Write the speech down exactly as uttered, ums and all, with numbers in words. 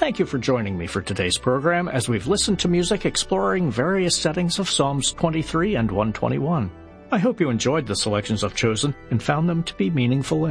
Thank you for joining me for today's program as we've listened to music exploring various settings of Psalms twenty-three and one twenty-one. I hope you enjoyed the selections I've chosen and found them to be meaningful